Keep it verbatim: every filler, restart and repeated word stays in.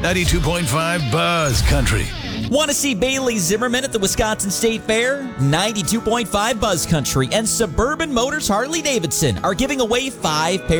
ninety-two point five Buzz Country. Want to see Bailey Zimmerman at the Wisconsin State Fair? ninety-two point five Buzz Country and Suburban Motors Harley Davidson are giving away five pairs